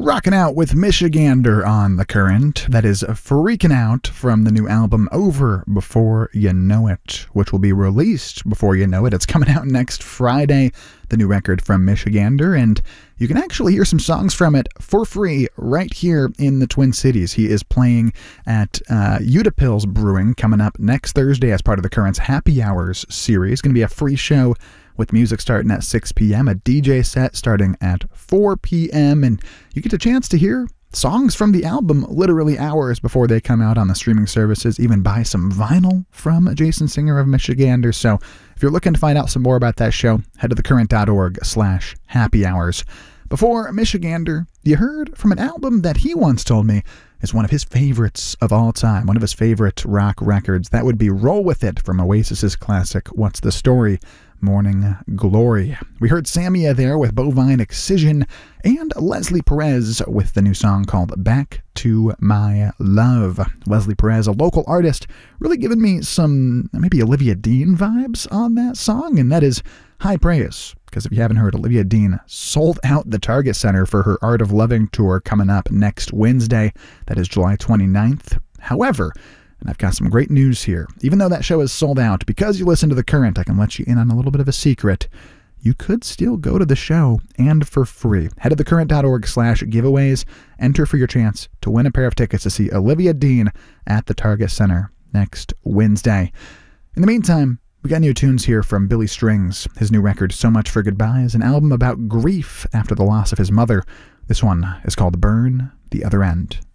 Rocking out with Michigander on The Current. That is Freaking Out from the new album Over Before You Know It, which will be released before you know it. It's coming out next Friday, the new record from Michigander, and you can actually hear some songs from it for free right here in the Twin Cities. He is playing at Utapils Brewing coming up next Thursday as part of The Current's Happy Hours series. It's going to be a free show with music starting at 6 p.m., a DJ set starting at 4 p.m., and you get a chance to hear songs from the album literally hours before they come out on the streaming services, even buy some vinyl from Jason Singer of Michigander. So if you're looking to find out some more about that show, head to thecurrent.org/happy hours. Before Michigander, you heard from an album that he once told me is one of his favorites of all time, one of his favorite rock records. That would be Roll With It from Oasis's classic What's the Story? Morning Glory. We heard Samia there with Bovine Excision and Leslie Perez with the new song called Back to My Love. Leslie Perez, a local artist, really giving me some maybe Olivia Dean vibes on that song, and that is high praise. Because if you haven't heard, Olivia Dean sold out the Target Center for her Art of Loving tour coming up next Wednesday. That is July 29th. However, and I've got some great news here. Even though that show is sold out, because you listen to The Current, I can let you in on a little bit of a secret. You could still go to the show, and for free. Head to thecurrent.org/giveaways. Enter for your chance to win a pair of tickets to see Olivia Dean at the Target Center next Wednesday. In the meantime, we got new tunes here from Billy Strings. His new record, So Much for Goodbye, is an album about grief after the loss of his mother. This one is called Burn the Other End.